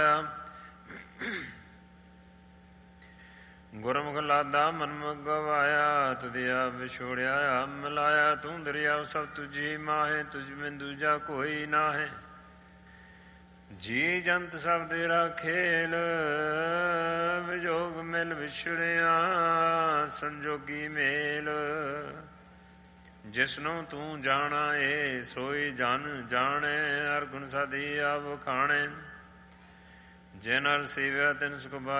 ਗੁਰਮੁਖ ਲਾਦਾ ਮਨਮੁਖ ਗਵਾਇਆ, ਤੁਧਿਆ ਵਿਛੋੜਿਆ ਆਪ ਮਿਲਾਇਆ। ਤੂੰ ਦਰਿਆਵ ਸਭ ਤੁਝੀ ਮਾਹੇ, ਤੁਝ ਬਿਨ ਦੂਜਾ ਕੋਈ ਨਾਹੇ। ਜੀ ਜੰਤ ਸਭ ਤੇਰਾ ਖੇਲ, ਵਿਜੋਗ ਮਿਲ ਵਿਛੜਿਆ ਸੰਜੋਗੀ ਮੇਲ। ਜਿਸਨੂੰ ਤੂੰ ਜਾਣਾ ਏ ਸੋਈ ਜਨ ਜਾਣੇ, ਹਰ ਗੁਣ ਸਾਧੀ ਆਪ ਖਾਣੇ। ਜਿਨ ਹਰ ਸੇਵਿਆ ਤਿਨ ਸੁਖ